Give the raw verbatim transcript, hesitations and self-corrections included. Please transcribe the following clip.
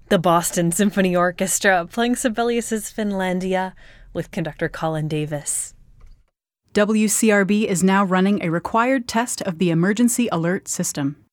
The Boston Symphony Orchestra playing Sibelius's Finlandia with conductor Colin Davis. W C R B is now running a required test of the emergency alert system.